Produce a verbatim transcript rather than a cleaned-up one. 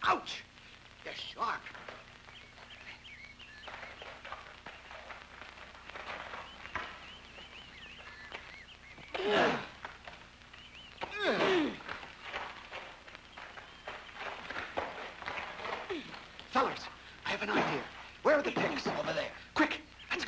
Ouch! You're sharp. Fellas, I have an idea. Where are the pigs? Over there. Quick,